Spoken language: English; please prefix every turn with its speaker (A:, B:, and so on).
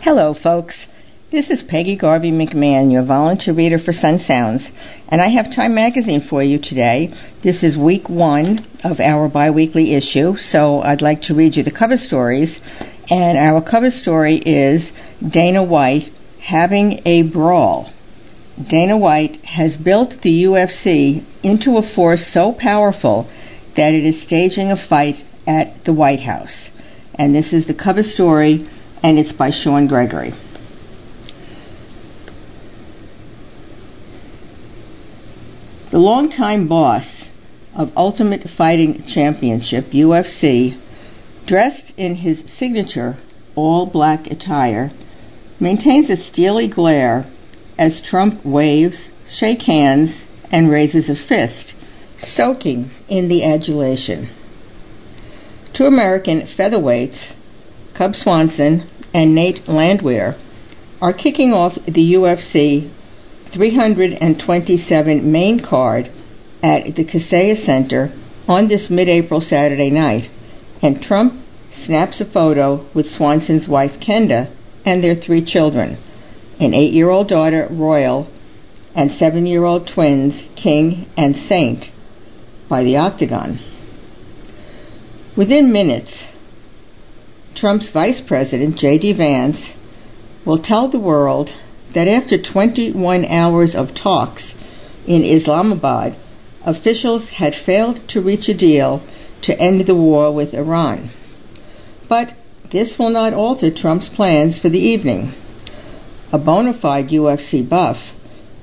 A: Hello, folks. This is Peggy Garvey McMahon, your volunteer reader for Sun Sounds, and I have Time Magazine for you today. This is week 1 of our bi-weekly issue, so I'd like to read you the cover stories. And our cover story is Dana White having a brawl. Dana White has built the UFC into a force so powerful that it is staging a fight at the White House. And this is the cover story, and it's by Sean Gregory. The longtime boss of Ultimate Fighting Championship, UFC, dressed in his signature all-black attire, maintains a steely glare as Trump waves, shakes hands, and raises a fist, soaking in the adulation. Two American featherweights, Cub Swanson and Nate Landwehr, are kicking off the UFC 327 main card at the Kaseya Center on this mid-April Saturday night, and Trump snaps a photo with Swanson's wife Kenda and their 3 children, an 8-year-old daughter Royal and 7-year-old twins King and Saint, by the Octagon. Within minutes, Trump's Vice President, J.D. Vance, will tell the world that after 21 hours of talks in Islamabad, officials had failed to reach a deal to end the war with Iran. But this will not alter Trump's plans for the evening. A bona fide UFC buff,